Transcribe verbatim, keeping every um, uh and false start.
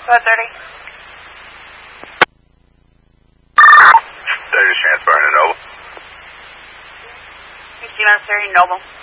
five thirty. Davis transferring to Noble. Fifty minutes thirty, Noble.